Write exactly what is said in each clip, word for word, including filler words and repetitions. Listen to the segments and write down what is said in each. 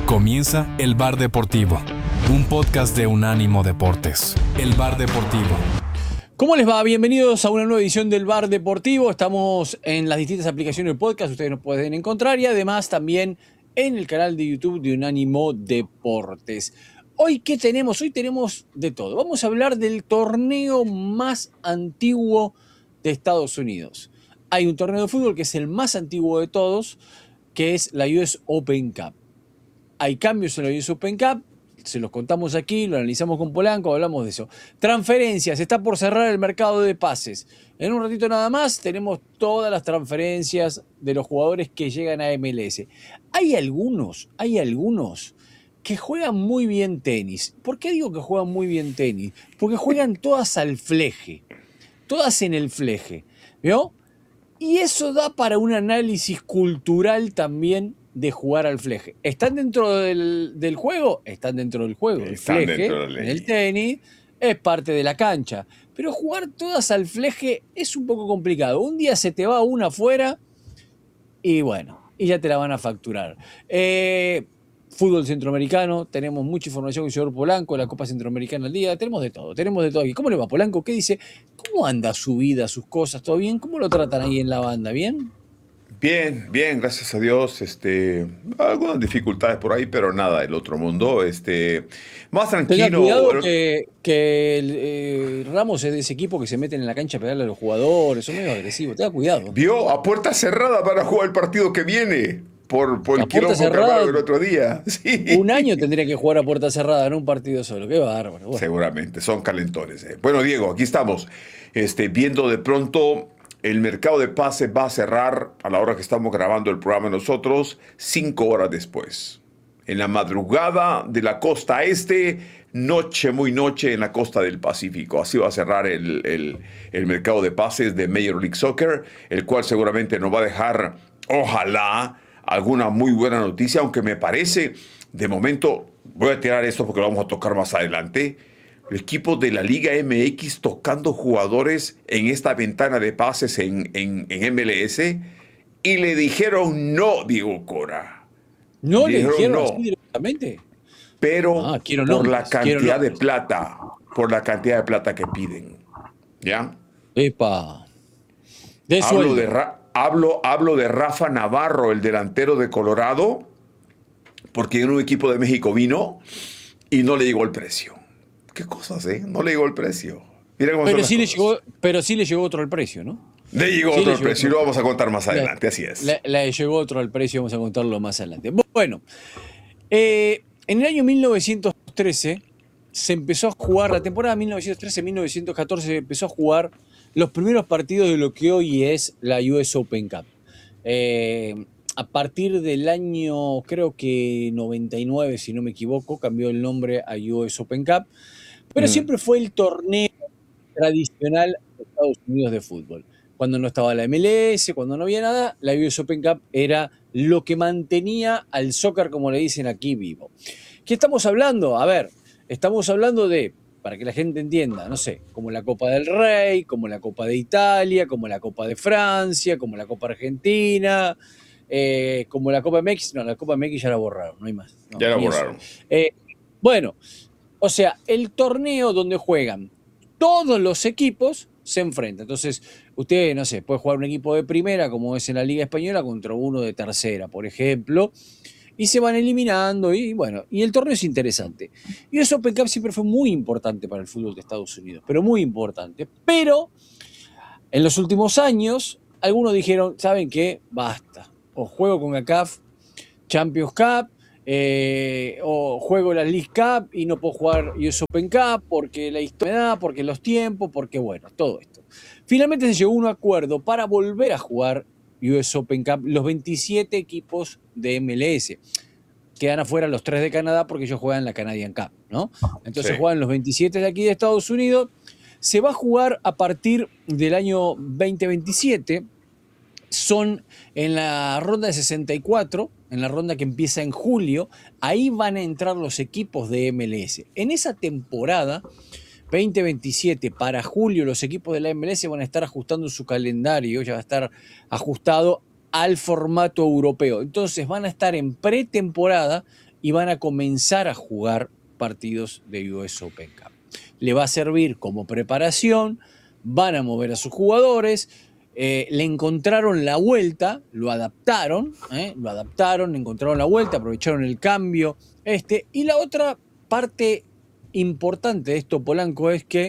Comienza El Bar Deportivo, un podcast de Unánimo Deportes. El Bar Deportivo. ¿Cómo les va? Bienvenidos a una nueva edición del Bar Deportivo. Estamos en las distintas aplicaciones de podcast, ustedes nos pueden encontrar, y además también en el canal de YouTube de Unánimo Deportes. Hoy, ¿qué tenemos? Hoy tenemos de todo. Vamos a hablar del torneo más antiguo de Estados Unidos. Hay un torneo de fútbol que es el más antiguo de todos, que es la U S Open Cup. Hay cambios en la U S Open Cup, se los contamos aquí, lo analizamos con Polanco, hablamos de eso. Transferencias, está por cerrar el mercado de pases. En un ratito nada más tenemos todas las transferencias de los jugadores que llegan a M L S. Hay algunos, hay algunos que juegan muy bien tenis. ¿Por qué digo que juegan muy bien tenis? Porque juegan todas al fleje, todas en el fleje, ¿vio? Y eso da para un análisis cultural también de jugar al fleje. ¿Están dentro del, del juego? Están dentro del juego. El Están fleje, de en el tenis, es parte de la cancha. Pero jugar todas al fleje es un poco complicado. Un día se te va una afuera y bueno, y ya te la van a facturar. Eh, fútbol centroamericano, tenemos mucha información con el señor Polanco, la Copa Centroamericana al día, tenemos de todo, tenemos de todo aquí. ¿Cómo le va, Polanco? ¿Qué dice? ¿Cómo anda su vida, sus cosas? ¿Todo bien? ¿Cómo lo tratan ahí en la banda? ¿Bien? Bien, bien, gracias a Dios. Este, algunas dificultades por ahí, pero nada, el otro mundo. Este, más tranquilo. Tenga cuidado que, que el, eh, Ramos es de ese equipo que se meten en la cancha a pegarle a los jugadores, son medio agresivos. Tenga cuidado. Vio a puerta cerrada para jugar el partido que viene. Por, por el quilombo que armaron el otro día. Sí. Un año tendría que jugar a puerta cerrada, no un partido solo. Qué bárbaro. Bueno. Seguramente, son calentones. Eh. Bueno, Diego, aquí estamos. Este, viendo de pronto el mercado de pases va a cerrar a la hora que estamos grabando el programa nosotros, cinco horas después. En la madrugada de la costa este, noche muy noche en la costa del Pacífico. Así va a cerrar el, el, el mercado de pases de Major League Soccer, el cual seguramente nos va a dejar, ojalá, alguna muy buena noticia, aunque me parece, de momento, voy a tirar esto porque lo vamos a tocar más adelante, el equipo de la Liga M X tocando jugadores en esta ventana de pases en, en, en M L S, y le dijeron no, Diego Cora. ¿No le dijeron, dijeron no, así directamente? Pero ah, por nombres, la cantidad de plata, por la cantidad de plata que piden. ¿Ya? Epa. De hablo, de Ra- hablo, hablo de Rafa Navarro, el delantero de Colorado, porque en un equipo de México vino y no le llegó el precio. ¿Qué cosas, eh? No le llegó el precio. Mira cómo pero, son sí las le llegó, pero sí le llegó otro al precio, ¿no? Le llegó sí otro le al precio otro. Y lo vamos a contar más adelante, le, así es. Le, le llegó otro al precio, vamos a contarlo más adelante. Bueno, eh, en el año mil novecientos trece se empezó a jugar, la temporada mil novecientos trece mil novecientos catorce se empezó a jugar los primeros partidos de lo que hoy es la U S Open Cup. Eh, a partir del año, creo que noventa y nueve, si no me equivoco, cambió el nombre a U S Open Cup, pero mm. siempre fue el torneo tradicional de Estados Unidos de fútbol. Cuando no estaba la M L S, cuando no había nada, la U S Open Cup era lo que mantenía al soccer, como le dicen aquí, vivo. ¿Qué estamos hablando? A ver, estamos hablando de, para que la gente entienda, no sé, como la Copa del Rey, como la Copa de Italia, como la Copa de Francia, como la Copa Argentina, eh, como la Copa M X. No, la Copa M X ya la borraron, no hay más. No, ya la borraron. Eh, bueno, o sea, el torneo donde juegan todos los equipos se enfrentan. Entonces, usted, no sé, puede jugar un equipo de primera, como es en la Liga Española, contra uno de tercera, por ejemplo, y se van eliminando, y bueno, y el torneo es interesante. Y eso Open Cup siempre fue muy importante para el fútbol de Estados Unidos, pero muy importante. Pero, en los últimos años, algunos dijeron, ¿saben qué? Basta. O juego con CONCACAF Champions Cup, Eh, o juego la League Cup y no puedo jugar U S Open Cup porque la historia, porque los tiempos, porque bueno, todo esto. Finalmente se llegó a un acuerdo para volver a jugar U S Open Cup los veintisiete equipos de M L S. Quedan afuera los tres de Canadá porque ellos juegan la Canadian Cup, ¿no? Entonces sí. Juegan los veintisiete de aquí de Estados Unidos. Se va a jugar a partir del año veinte veintisiete. Son en la ronda de sesenta y cuatro, en la ronda que empieza en julio, ahí van a entrar los equipos de M L S. En esa temporada, veinte veintisiete, para julio, los equipos de la M L S van a estar ajustando su calendario, ya va a estar ajustado al formato europeo. Entonces van a estar en pretemporada y van a comenzar a jugar partidos de U S Open Cup. Le va a servir como preparación, van a mover a sus jugadores, eh, le encontraron la vuelta, lo adaptaron, eh, lo adaptaron, le encontraron la vuelta, aprovecharon el cambio. Este, y la otra parte importante de esto, Polanco, es que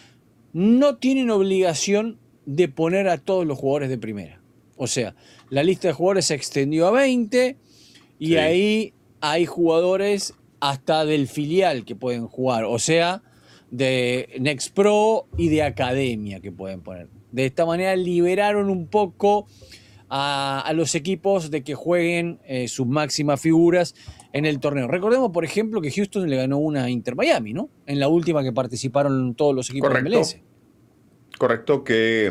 no tienen obligación de poner a todos los jugadores de primera. O sea, la lista de jugadores se extendió a veinte y sí. Ahí hay jugadores hasta del filial que pueden jugar, o sea, de Next Pro y de Academia que pueden poner. De esta manera liberaron un poco a, a los equipos de que jueguen eh, sus máximas figuras en el torneo. Recordemos, por ejemplo, que Houston le ganó una a Inter Miami, ¿no? En la última que participaron todos los equipos Correcto. de M L S. Correcto, que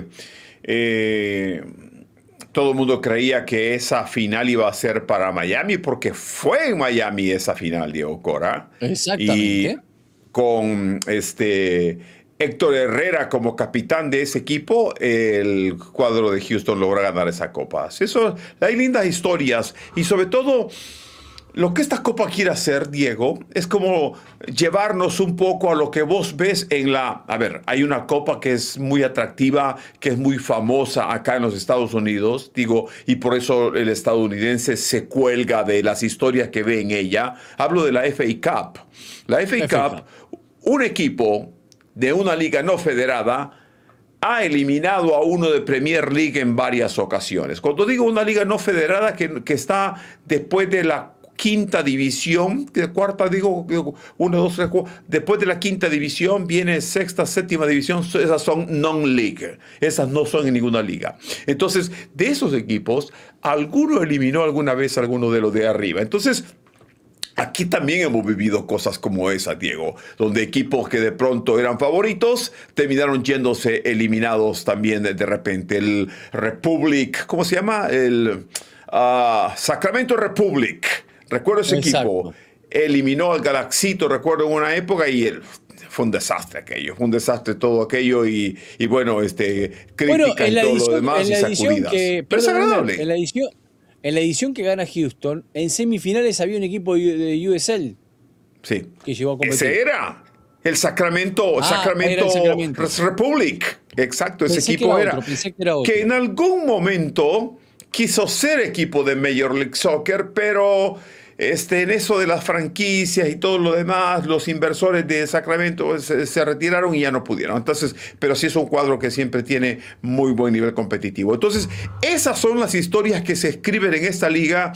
eh, todo el mundo creía que esa final iba a ser para Miami, porque fue en Miami esa final, Diego Cora. Exactamente. Y con este Héctor Herrera como capitán de ese equipo, el cuadro de Houston logra ganar esa copa. Eso, hay lindas historias y sobre todo lo que esta copa quiere hacer, Diego, es como llevarnos un poco a lo que vos ves en la... A ver, hay una copa que es muy atractiva, que es muy famosa acá en los Estados Unidos, digo, y por eso el estadounidense se cuelga de las historias que ve en ella. Hablo de la F A Cup. La F A F A Cup, un equipo de una liga no federada ha eliminado a uno de Premier League en varias ocasiones. Cuando digo una liga no federada, que, que está después de la quinta división, de cuarta digo, uno, dos, tres, cuatro, después de la quinta división viene sexta, séptima división, esas son non-league, esas no son en ninguna liga. Entonces, de esos equipos, alguno eliminó alguna vez a alguno de los de arriba. Entonces, aquí también hemos vivido cosas como esa, Diego, donde equipos que de pronto eran favoritos terminaron yéndose eliminados también de, de repente. El Republic, ¿cómo se llama? El uh, Sacramento Republic. Recuerdo ese Exacto. equipo. Eliminó al Galaxito, recuerdo en una época, y el, fue un desastre aquello. Fue un desastre todo aquello y, y bueno, este, crítica bueno, y todo edición, lo demás y sacudidas. Que, Pero es agradable. En la edición... En la edición que gana Houston, en semifinales había un equipo de U S L sí. que llegó a competir. Ese era el Sacramento, ah, Sacramento, era el Sacramento Republic. Exacto, ese pensé equipo que era. era, otro, pensé que, era otro. que en algún momento quiso ser equipo de Major League Soccer, pero este, en eso de las franquicias y todo lo demás, los inversores de Sacramento se, se retiraron y ya no pudieron. Entonces, pero sí es un cuadro que siempre tiene muy buen nivel competitivo. Entonces, esas son las historias que se escriben en esta liga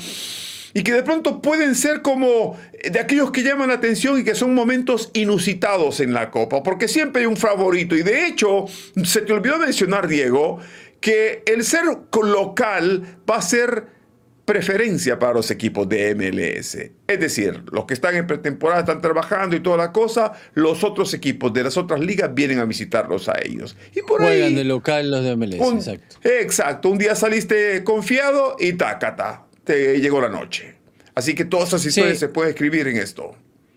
y que de pronto pueden ser como de aquellos que llaman la atención y que son momentos inusitados en la Copa, porque siempre hay un favorito. Y de hecho, se te olvidó mencionar, Diego, que el ser local va a ser preferencia para los equipos de M L S. Es decir, los que están en pretemporada están trabajando y toda la cosa, los otros equipos de las otras ligas vienen a visitarlos a ellos. Y por Juegan ahí, de local los de M L S, un, exacto. Exacto, un día saliste confiado y tácata, te llegó la noche. Así que todas esas historias sí se pueden escribir en esto.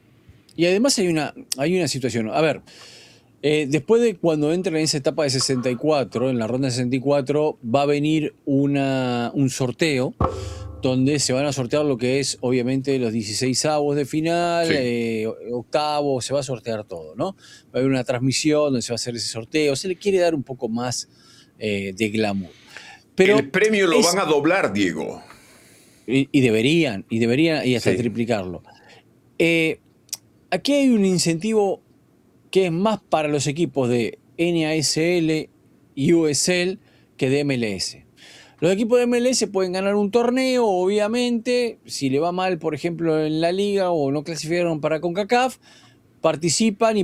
Y además hay una, hay una situación, a ver, eh, después de cuando entran en esa etapa de sesenta y cuatro, en la ronda de sesenta y cuatro, va a venir una, un sorteo donde se van a sortear lo que es, obviamente, los dieciseisavos de final, sí. eh, octavos, se va a sortear todo, ¿no? Va a haber una transmisión donde se va a hacer ese sorteo, se le quiere dar un poco más eh, de glamour. Pero el premio lo es, van a doblar, Diego. Y, y deberían, y deberían, y hasta sí. triplicarlo. Eh, aquí hay un incentivo que es más para los equipos de N A S L y U S L que de M L S. Los equipos de M L S pueden ganar un torneo, obviamente, si le va mal, por ejemplo, en la liga o no clasificaron para CONCACAF, participan y